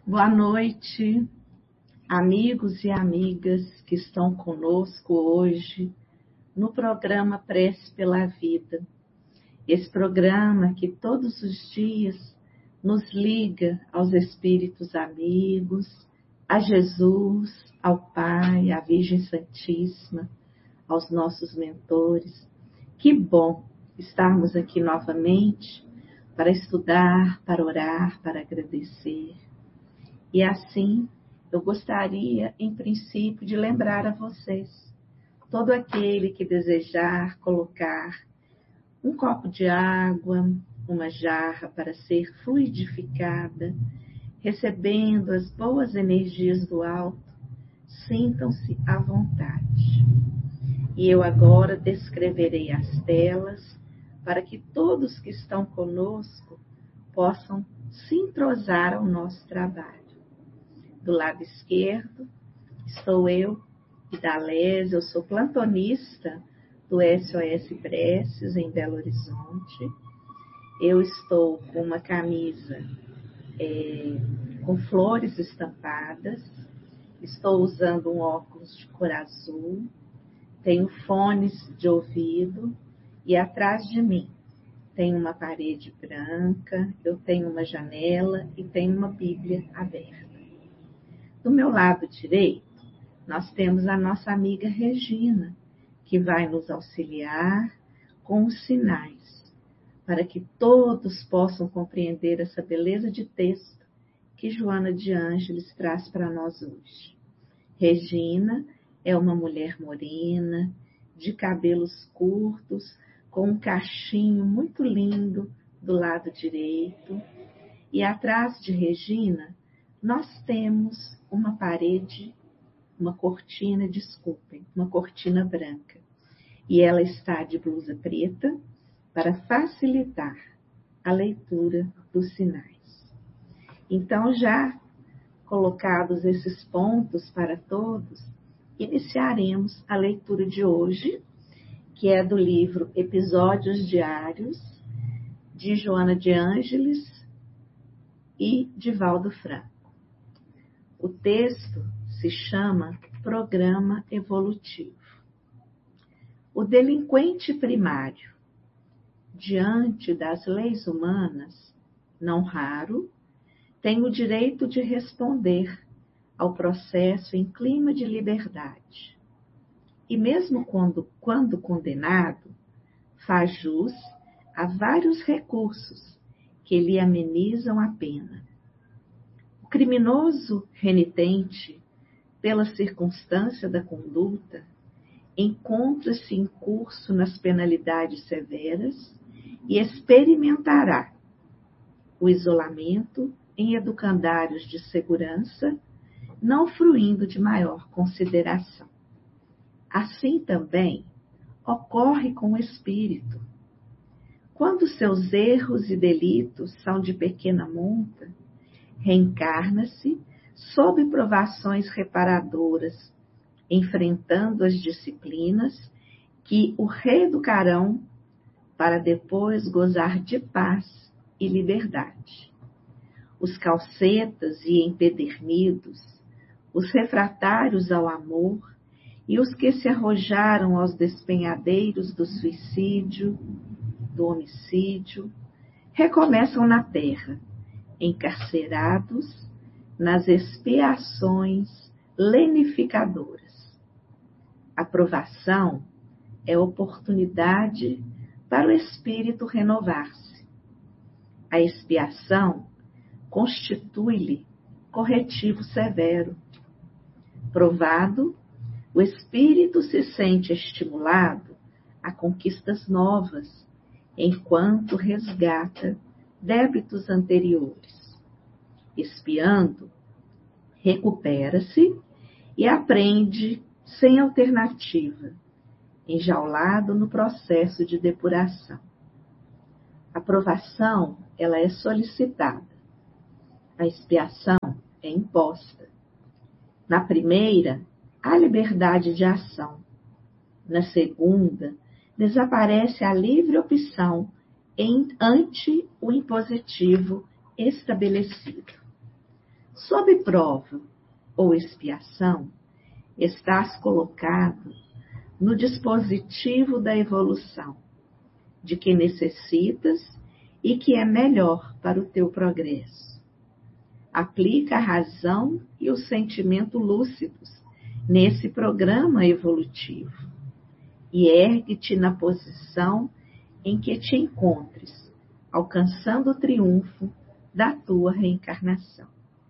Boa noite, amigos e amigas que estão conosco hoje no programa Prece pela Vida. Esse programa que todos os dias nos liga aos espíritos amigos, a Jesus, ao Pai, à Virgem Santíssima, aos nossos mentores. Que bom estarmos aqui novamente para estudar, para orar, para agradecer. E assim, eu gostaria, em princípio, de lembrar a vocês, todo aquele que desejar colocar um copo de água, uma jarra para ser fluidificada, recebendo as boas energias do alto, sintam-se à vontade. E eu agora descreverei as telas para que todos que estão conosco possam se entrosar ao nosso trabalho. Do lado esquerdo estou eu, Idalese, eu sou plantonista do SOS Preces em Belo Horizonte. Eu estou com uma camisa com flores estampadas, estou usando um óculos de cor azul, tenho fones de ouvido e atrás de mim tem uma parede branca, eu tenho uma janela e tenho uma Bíblia aberta. Do meu lado direito, nós temos a nossa amiga Regina, que vai nos auxiliar com os sinais, para que todos possam compreender essa beleza de texto que Joana de Ângeles traz para nós hoje. Regina é uma mulher morena, de cabelos curtos, com um cachinho muito lindo do lado direito, e atrás de Regina nós temos uma cortina branca. E ela está de blusa preta para facilitar a leitura dos sinais. Então, já colocados esses pontos para todos, iniciaremos a leitura de hoje, que é do livro Episódios Diários, de Joana de Ângeles e Divaldo Franco. O texto se chama Programa Evolutivo. O delinquente primário, diante das leis humanas, não raro, tem o direito de responder ao processo em clima de liberdade. E mesmo quando condenado, faz jus a vários recursos que lhe amenizam a pena. O criminoso renitente, pela circunstância da conduta, encontra-se em curso nas penalidades severas e experimentará o isolamento em educandários de segurança, não fruindo de maior consideração. Assim também ocorre com o espírito. Quando seus erros e delitos são de pequena monta, reencarna-se sob provações reparadoras, enfrentando as disciplinas que o reeducarão para depois gozar de paz e liberdade. Os calcetas e empedernidos, os refratários ao amor e os que se arrojaram aos despenhadeiros do suicídio, do homicídio, recomeçam na terra, encarcerados nas expiações lenificadoras. A provação é oportunidade para o espírito renovar-se. A expiação constitui-lhe corretivo severo. Provado, o espírito se sente estimulado a conquistas novas, enquanto resgata débitos anteriores. Expiando, recupera-se e aprende sem alternativa, enjaulado no processo de depuração. A provação, ela é solicitada. A expiação é imposta. Na primeira, há liberdade de ação. Na segunda, desaparece a livre opção ante o impositivo estabelecido. Sob prova ou expiação, estás colocado no dispositivo da evolução, de que necessitas e que é melhor para o teu progresso. Aplica a razão e o sentimento lúcidos nesse programa evolutivo e ergue-te na posição em que te encontres, alcançando o triunfo da tua reencarnação.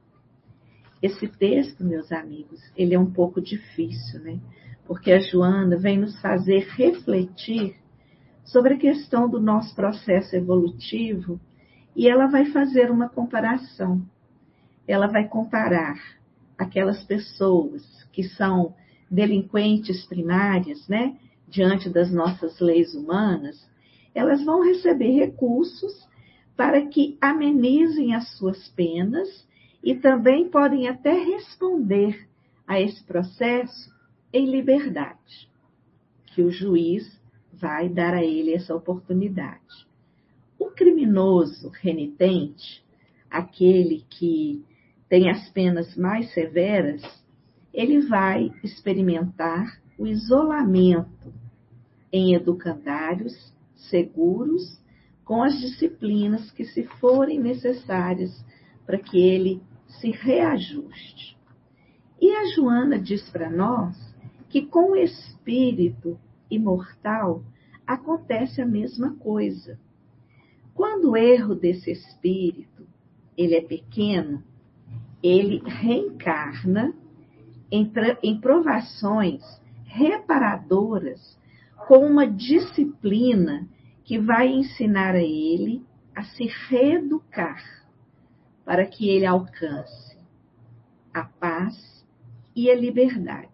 Esse texto, meus amigos, ele é um pouco difícil, né? Porque a Joana vem nos fazer refletir sobre a questão do nosso processo evolutivo e ela vai fazer uma comparação. Ela vai comparar aquelas pessoas que são delinquentes primárias, né? Diante das nossas leis humanas, elas vão receber recursos para que amenizem as suas penas e também podem até responder a esse processo em liberdade, que o juiz vai dar a ele essa oportunidade. O criminoso renitente, aquele que tem as penas mais severas, ele vai experimentar o isolamento em educandários seguros, com as disciplinas que se forem necessárias para que ele se reajuste. E a Joana diz para nós que com o espírito imortal acontece a mesma coisa. Quando o erro desse espírito ele é pequeno, ele reencarna em provações reparadoras com uma disciplina que vai ensinar a ele a se reeducar para que ele alcance a paz e a liberdade.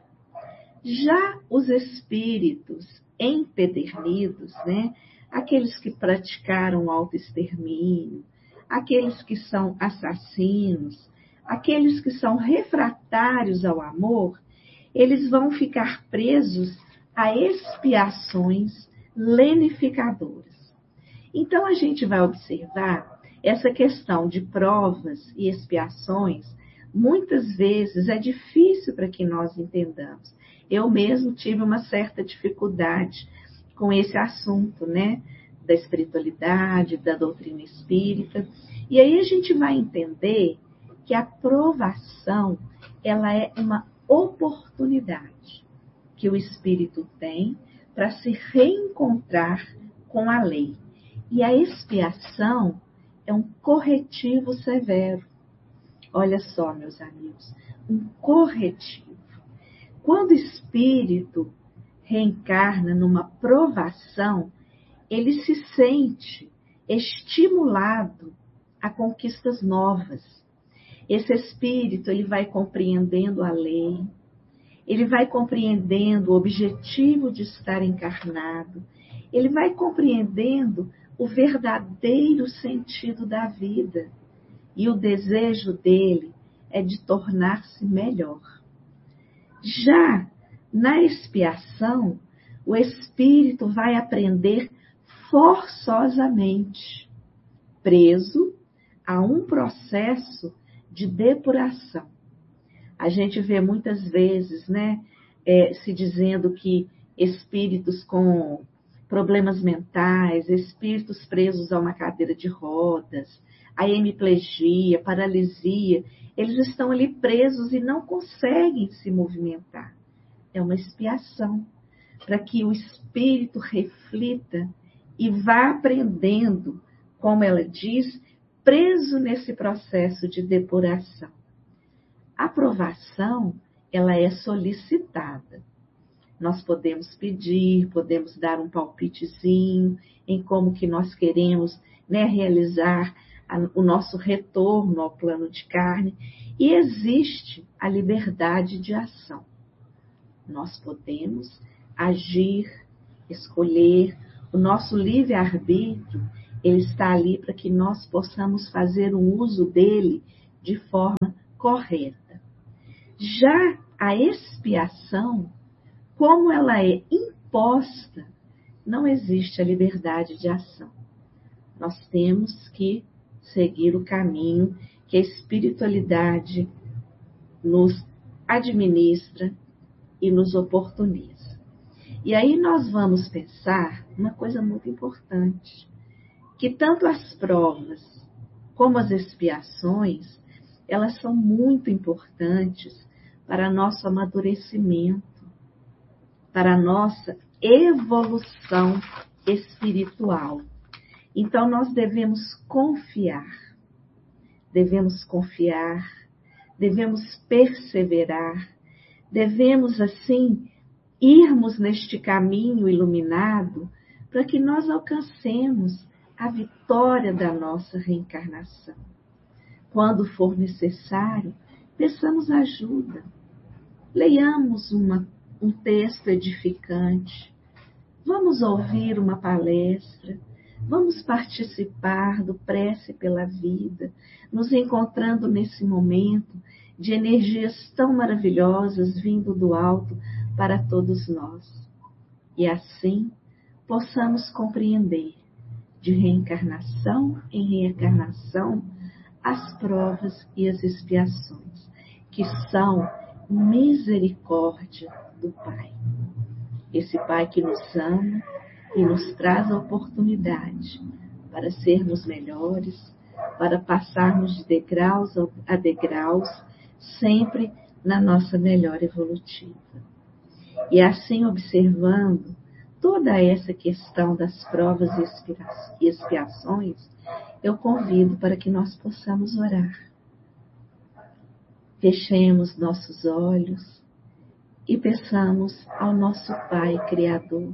Já os espíritos empedernidos, né, aqueles que praticaram autoextermínio, aqueles que são assassinos, aqueles que são refratários ao amor, eles vão ficar presos a expiações lenificadoras. Então, a gente vai observar essa questão de provas e expiações, muitas vezes é difícil para que nós entendamos. Eu mesmo tive uma certa dificuldade com esse assunto, né? Da espiritualidade, da doutrina espírita. E aí a gente vai entender que a provação, ela é uma oportunidade que o espírito tem para se reencontrar com a lei. E a expiação é um corretivo severo. Olha só, meus amigos, um corretivo. Quando o espírito reencarna numa provação, ele se sente estimulado a conquistas novas. Esse espírito, ele vai compreendendo a lei, ele vai compreendendo o objetivo de estar encarnado, ele vai compreendendo o verdadeiro sentido da vida. E o desejo dele é de tornar-se melhor. Já na expiação, o espírito vai aprender forçosamente, preso a um processo de depuração. A gente vê muitas vezes, né, se dizendo que espíritos com problemas mentais, espíritos presos a uma cadeira de rodas, a hemiplegia, paralisia, eles estão ali presos e não conseguem se movimentar. É uma expiação para que o espírito reflita e vá aprendendo, como ela diz, preso nesse processo de depuração. A aprovação, ela é solicitada. Nós podemos pedir, podemos dar um palpitezinho em como que nós queremos, né, realizar o nosso retorno ao plano de carne, e existe a liberdade de ação. Nós podemos agir, escolher, o nosso livre-arbítrio, ele está ali para que nós possamos fazer um uso dele de forma correta. Já a expiação, como ela é imposta, não existe a liberdade de ação. Nós temos que seguir o caminho que a espiritualidade nos administra e nos oportuniza. E aí nós vamos pensar uma coisa muito importante, que tanto as provas como as expiações, elas são muito importantes para nosso amadurecimento, para a nossa evolução espiritual. Então nós devemos confiar, devemos perseverar, devemos assim irmos neste caminho iluminado para que nós alcancemos a vitória da nossa reencarnação. Quando for necessário, peçamos ajuda, leiamos um texto edificante, vamos ouvir uma palestra, vamos participar do Prece pela Vida, nos encontrando nesse momento de energias tão maravilhosas vindo do alto para todos nós. E assim possamos compreender de reencarnação em reencarnação as provas e as expiações, que são misericórdia do Pai. Esse Pai que nos ama e nos traz a oportunidade para sermos melhores, para passarmos de degraus a degraus, sempre na nossa melhor evolutiva. E assim, observando toda essa questão das provas e expiações, eu convido para que nós possamos orar. Fechemos nossos olhos e peçamos ao nosso Pai Criador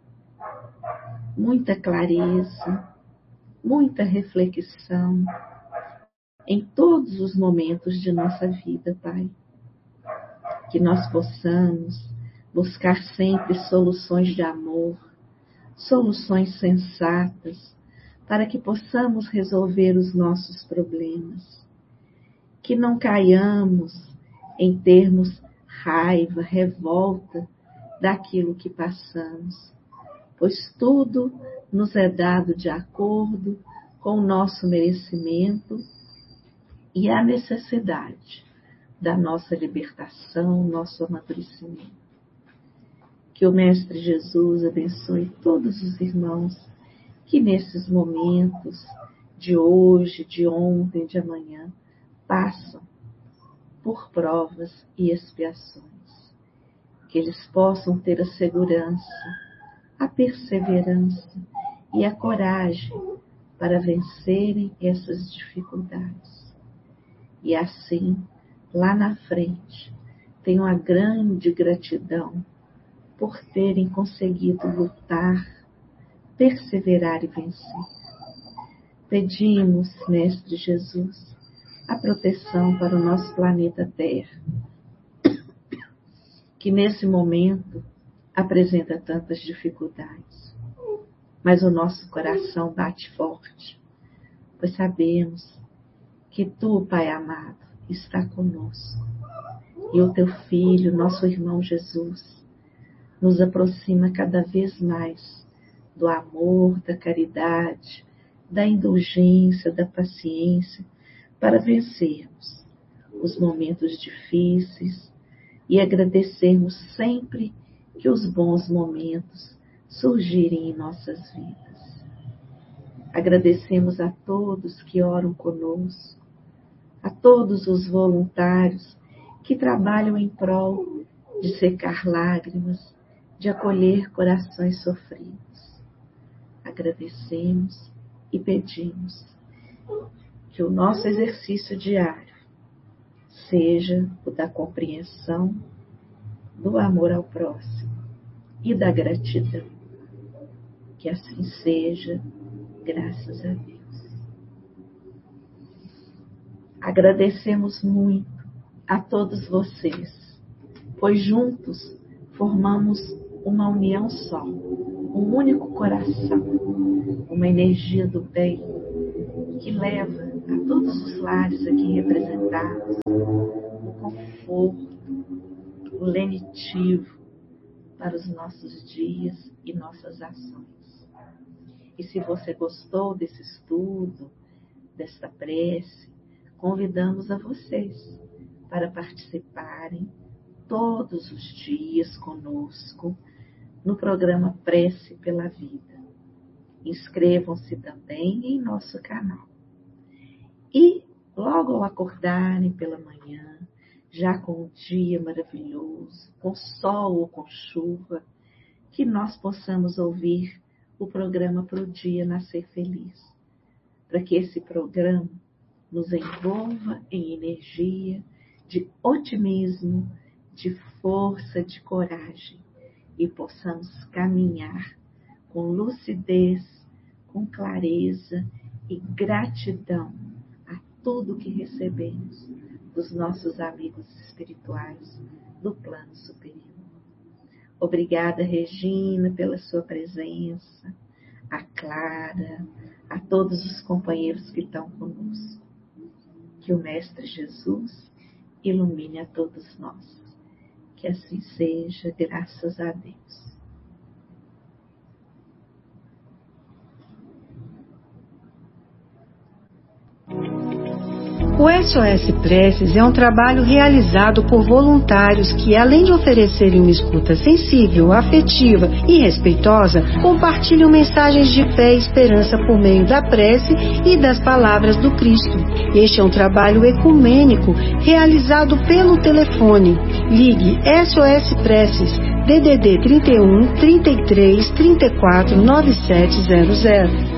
muita clareza, muita reflexão em todos os momentos de nossa vida, Pai. Que nós possamos buscar sempre soluções de amor, soluções sensatas, para que possamos resolver os nossos problemas. Que não caiamos em termos raiva, revolta daquilo que passamos, pois tudo nos é dado de acordo com o nosso merecimento e a necessidade da nossa libertação, nosso amadurecimento. Que o Mestre Jesus abençoe todos os irmãos que nesses momentos de hoje, de ontem, de amanhã, passam por provas e expiações. Que eles possam ter a segurança, a perseverança e a coragem para vencerem essas dificuldades. E assim, lá na frente, tenho uma grande gratidão por terem conseguido lutar, perseverar e vencer. Pedimos, Mestre Jesus, a proteção para o nosso planeta Terra, que nesse momento apresenta tantas dificuldades. Mas o nosso coração bate forte, pois sabemos que Tu, Pai amado, está conosco. E o Teu Filho, nosso irmão Jesus, nos aproxima cada vez mais do amor, da caridade, da indulgência, da paciência, para vencermos os momentos difíceis e agradecermos sempre que os bons momentos surgirem em nossas vidas. Agradecemos a todos que oram conosco, a todos os voluntários que trabalham em prol de secar lágrimas, de acolher corações sofridos. Agradecemos e pedimos que o nosso exercício diário seja o da compreensão, do amor ao próximo e da gratidão. Que assim seja, graças a Deus. Agradecemos muito a todos vocês, pois juntos formamos uma união só, um único coração, uma energia do bem que leva a todos os lares aqui representados o conforto, o lenitivo para os nossos dias e nossas ações. E se você gostou desse estudo, desta prece, convidamos a vocês para participarem todos os dias conosco no programa Prece pela Vida. Inscrevam-se também em nosso canal. E logo ao acordarem pela manhã, já com um dia maravilhoso, com sol ou com chuva, que nós possamos ouvir o programa Pro Dia Nascer Feliz, para que esse programa nos envolva em energia de otimismo, de força, de coragem, e possamos caminhar com lucidez, com clareza e gratidão a tudo que recebemos dos nossos amigos espirituais do plano superior. Obrigada, Regina, pela sua presença, a Clara, a todos os companheiros que estão conosco. Que o Mestre Jesus ilumine a todos nós. Que assim seja, graças a Deus. O SOS Preces é um trabalho realizado por voluntários que, além de oferecerem uma escuta sensível, afetiva e respeitosa, compartilham mensagens de fé e esperança por meio da prece e das palavras do Cristo. Este é um trabalho ecumênico realizado pelo telefone. Ligue SOS Preces DDD 31 33 34 9700.